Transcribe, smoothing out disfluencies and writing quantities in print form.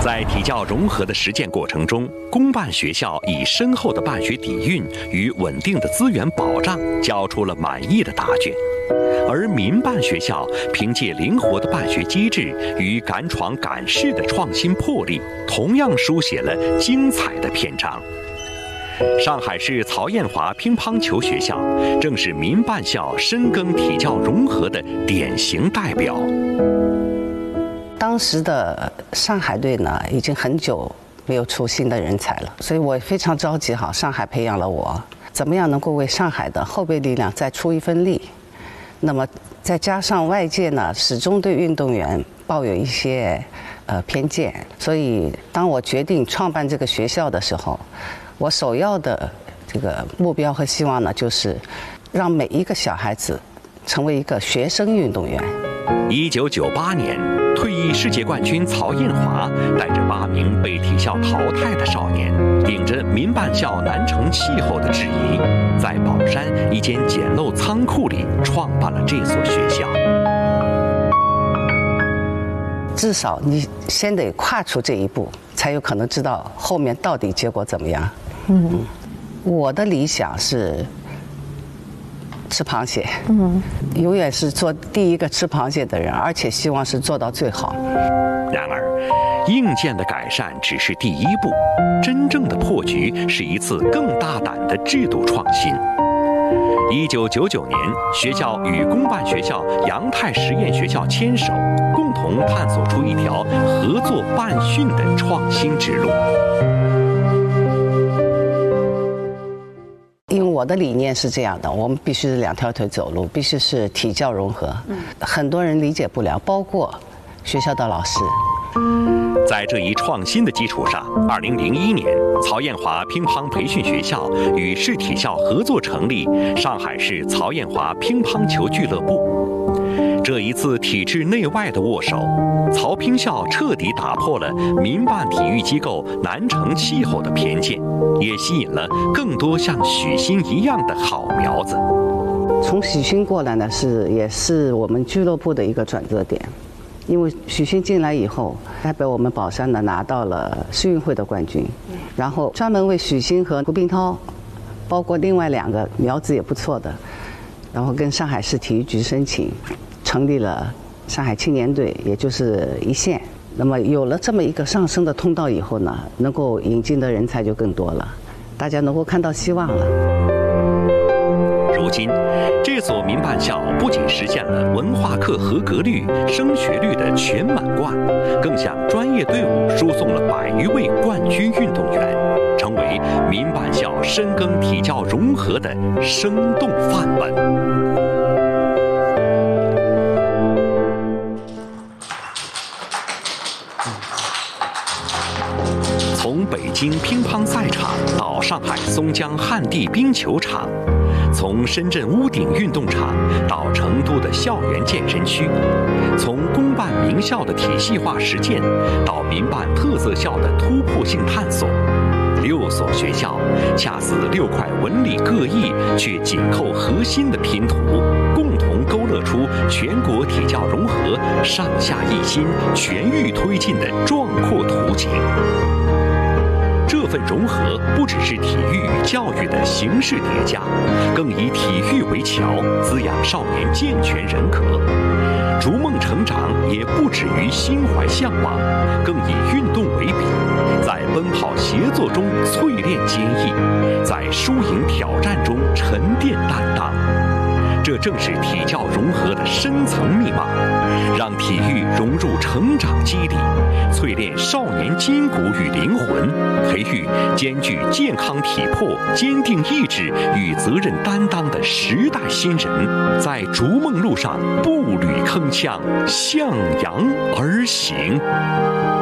在体教融合的实践过程中，公办学校以深厚的办学底蕴与稳定的资源保障，交出了满意的答卷。而民办学校凭借灵活的办学机制与敢闯敢试的创新魄力，同样书写了精彩的篇章。上海市曹艳华乒乓球学校正是民办校深耕体教融合的典型代表。 当时的上海队呢，已经很久没有出新的人才了，所以我非常着急。上海培养了我，怎么样能够为上海的后备力量再出一份力？那么再加上外界呢，始终对运动员抱有一些偏见，所以当我决定创办这个学校的时候，我首要的这个目标和希望呢，就是让每一个小孩子成为一个学生运动员。 1998年，退役世界冠军曹艳华带着8名被体校淘汰的少年，顶着民办校难成气候的质疑，在宝山一间简陋仓库里创办了这所学校。 至少你先得跨出这一步，才有可能知道后面到底结果怎么样。我的理想是吃螃蟹，永远是做第一个吃螃蟹的人，而且希望是做到最好。 然而，硬件的改善只是第一步，真正的破局是一次更大胆的制度创新。1999年，学校与公办学校杨泰实验学校牵手，共同探索出一条合作办训的创新之路。 因为我的理念是这样的，我们必须是2条腿走路，必须是体教融合。很多人理解不了，包括学校的老师。 在这一创新的基础上，2001年，曹艳华乒乓培训学校与市体校合作成立上海市曹艳华乒乓球俱乐部。这一次体制内外的握手，曹乒校彻底打破了民办体育机构难成气候的偏见，也吸引了更多像许昕一样的好苗子。 从许昕过来呢，也是我们俱乐部的一个转折点。因为许昕进来以后，代表我们宝山呢拿到了世运会的冠军，然后专门为许昕和胡冰涛，包括另外2个苗子也不错的，然后跟上海市体育局申请，成立了上海青年队，也就是一线。那么有了这么一个上升的通道以后呢，能够引进的人才就更多了，大家能够看到希望了。 如今，这所民办校不仅实现了文化课合格率、升学率的全满贯，更向专业队伍输送了100余位冠军运动员，成为民办校深耕体教融合的生动范本。从北京乒乓赛场到上海松江旱地冰球场，从深圳屋顶运动场到成都的校园健身区，从公办名校的体系化实践到民办特色校的突破性探索，6所学校恰似6块纹理各异却紧扣核心的拼图，共同勾勒出全国体教融合上下一心、全域推进的壮阔图景。这份融合不只是体育与教育的形式叠加，更以体育为桥，滋养少年健全人格。逐梦成长也不止于心怀向往，更以运动为笔，在奔跑协作中淬炼坚毅，在输赢挑战中沉淀担当。这正是体教融合的深层密码，让体育融入成长机理，淬炼少年筋骨与灵魂，培育兼具健康体魄、坚定意志与责任担当的时代新人，在逐梦路上步履铿锵，向阳而行。